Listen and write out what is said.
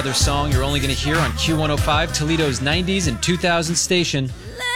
Another song you're only going to hear on Q105, Toledo's 90s and 2000s station.